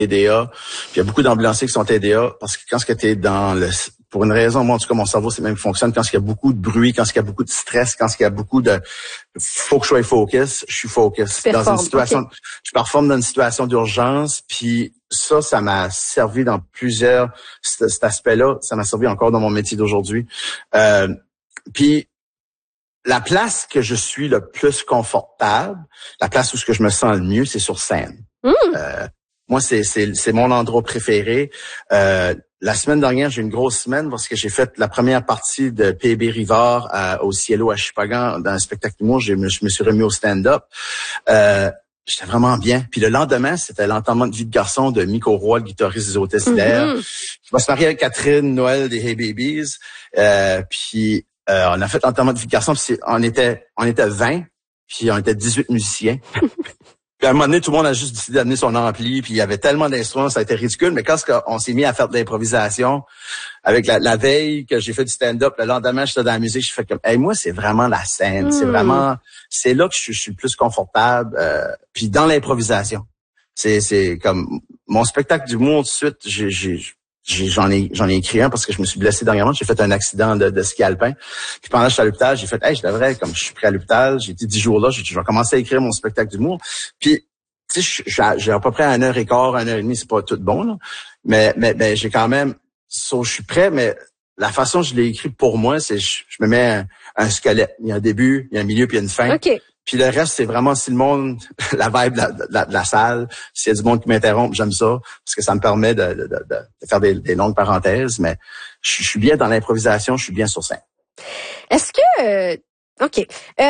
TDA, puis il y a beaucoup d'ambulanciers qui sont TDA, parce que quand tu es pour une raison, moi en tout cas mon cerveau c'est même fonctionne quand il y a beaucoup de bruit, quand il y a beaucoup de stress, quand il y a beaucoup de faut que je sois focus, je suis focus dans une situation, je performe dans une situation d'urgence, puis ça m'a servi dans plusieurs cet aspect-là, ça m'a servi encore dans mon métier d'aujourd'hui. Puis la place que je suis le plus confortable, la place où ce que je me sens le mieux, c'est sur scène. Moi, c'est mon endroit préféré. La semaine dernière, j'ai une grosse semaine parce que j'ai fait la première partie de P.B. Rivard au Cielo à Chupagan dans un spectacle d'humour. Je me suis remis au stand-up. J'étais vraiment bien. Puis le lendemain, c'était l'enterrement de vie de garçon de Miko Roy, le guitariste des Hôtesses d'Hilaire. Je me suis marié avec Catherine Noël des Hey Babies. Puis on a fait l'enterrement de vie de garçon. Puis on était 20, puis on était 18 musiciens. Puis à un moment donné, tout le monde a juste décidé d'amener son ampli, puis il y avait tellement d'instruments, ça a été ridicule. Mais quand on s'est mis à faire de l'improvisation, avec la veille que j'ai fait du stand-up, le lendemain, j'étais dans la musique, je fais comme, moi, c'est vraiment la scène. C'est là que je suis le plus confortable. Puis dans l'improvisation, c'est comme mon spectacle d'humour tout de suite. J'en ai écrit un parce que je me suis blessé dernièrement. J'ai fait un accident de ski alpin. Puis pendant que j'étais à l'hôpital, j'ai fait, je devrais, comme je suis prêt à l'hôpital, j'ai été 10 jours là, je vais commencer à écrire mon spectacle d'humour. Puis, tu sais, j'ai à peu près 1h15, 1h30, c'est pas tout bon, là. Mais j'ai quand même, je suis prêt, mais la façon dont je l'ai écrit pour moi, c'est, je me mets un squelette. Il y a un début, il y a un milieu, puis il y a une fin. Okay. Puis le reste, c'est vraiment si le monde, la vibe de la salle, s'il y a du monde qui m'interrompt, j'aime ça, parce que ça me permet de faire des longues parenthèses, mais je suis bien dans l'improvisation, je suis bien sur scène. Est-ce que... OK.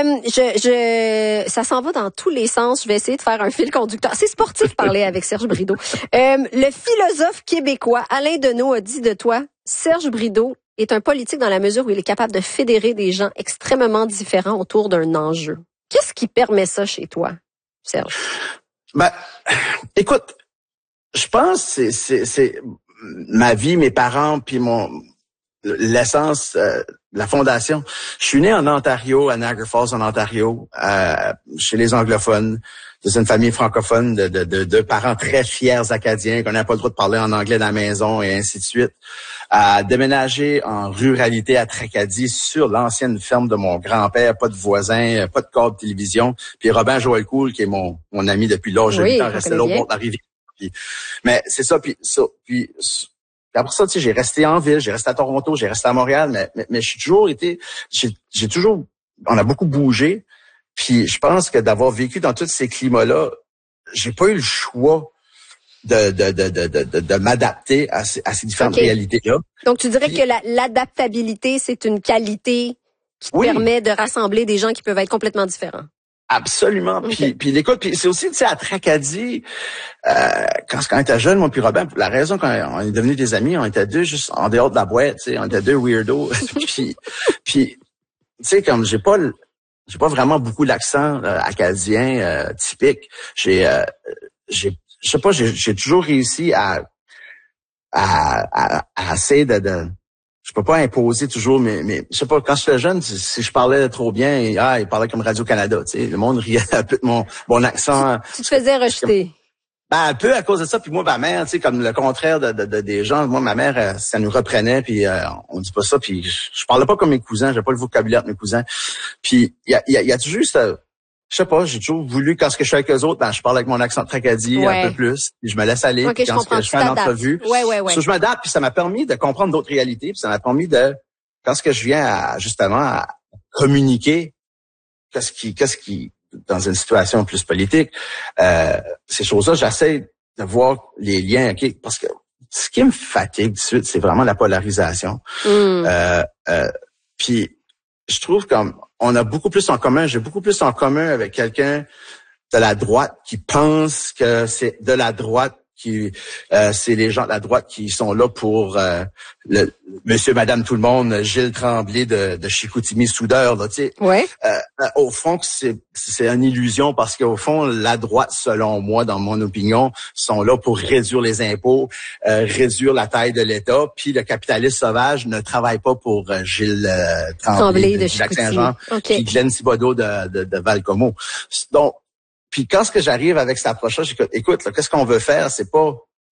Ça s'en va dans tous les sens. Je vais essayer de faire un fil conducteur. C'est sportif parler avec Serge Brideau. Le philosophe québécois Alain Deneau a dit de toi, Serge Brideau est un politique dans la mesure où il est capable de fédérer des gens extrêmement différents autour d'un enjeu. Qu'est-ce qui permet ça chez toi, Serge? Écoute, je pense que c'est ma vie, mes parents, puis l'essence, la fondation. Je suis né en Ontario, à Niagara Falls, en Ontario, chez les anglophones. C'est une famille francophone de parents très fiers acadiens, qu'on n'a pas le droit de parler en anglais dans la maison et ainsi de suite. À déménager en ruralité à Tracadie sur l'ancienne ferme de mon grand-père, pas de voisins, pas de câble télévision. Puis Robin Joël Cool, qui est mon ami depuis l'âge de 8 ans, restait là au bord de la rivière. Mais c'est ça, puis après ça, tu sais, j'ai resté en ville, j'ai resté à Toronto, j'ai resté à Montréal, mais j'ai toujours, on a beaucoup bougé. Puis je pense que d'avoir vécu dans tous ces climats-là, j'ai pas eu le choix de m'adapter à ces différentes réalités-là. Donc tu dirais que l'adaptabilité, c'est une qualité qui te permet de rassembler des gens qui peuvent être complètement différents. Absolument. Okay. Puis l'écoute, puis c'est aussi, tu sais, à Tracadie, quand on était jeunes, moi puis Robin, la raison qu'on est devenus des amis, on était deux juste en dehors de la boîte, tu sais, on était deux weirdos. puis tu sais, comme j'ai pas vraiment beaucoup l'accent acadien typique. J'ai toujours réussi à essayer de je peux pas imposer toujours, mais je sais pas, quand j'étais jeune, si je parlais trop bien, il parlait comme Radio-Canada, tu sais, le monde riait un peu de mon accent. Tu te faisais rejeter. Un peu à cause de ça, puis moi, ma mère, tu sais, comme le contraire des gens, moi, ma mère, ça nous reprenait, puis on dit pas ça, puis je parlais pas comme mes cousins, j'ai pas le vocabulaire de mes cousins. Puis il y a toujours je sais pas, j'ai toujours voulu, quand je suis avec eux autres, je parle avec mon accent de Tracadie un peu plus, puis je me laisse aller, puis quand je fais une entrevue, je m'adapte, puis ça m'a permis de comprendre d'autres réalités, puis ça m'a permis quand je viens à communiquer, qu'est-ce qui dans une situation plus politique, ces choses-là, j'essaie de voir les liens, parce que ce qui me fatigue tout de suite, c'est vraiment la polarisation. Puis je trouve comme on a beaucoup plus en commun. J'ai beaucoup plus en commun avec quelqu'un de la droite qui pense que c'est de la droite c'est les gens de la droite qui sont là pour le monsieur, madame, tout le monde, Gilles Tremblay de Chicoutimi, soudeur, là, tu sais. Ouais. Au fond, c'est une illusion parce qu'au fond, la droite, selon moi, dans mon opinion, sont là pour réduire les impôts, réduire la taille de l'État, puis le capitaliste sauvage ne travaille pas pour Gilles Tremblay de Lac-Saint-Jean, puis Glenn Thibodeau de Val-Comeau. Donc, puis quand j'arrive avec cette approche-là, écoute, là, qu'est-ce qu'on veut faire? C'est pas